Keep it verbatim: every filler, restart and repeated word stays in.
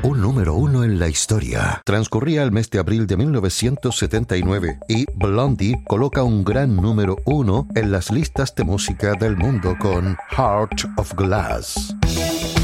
un número uno en la historia. Transcurría el mes de abril de mil novecientos setenta y nueve y Blondie coloca un gran número uno en las listas de música del mundo con Heart of Glass.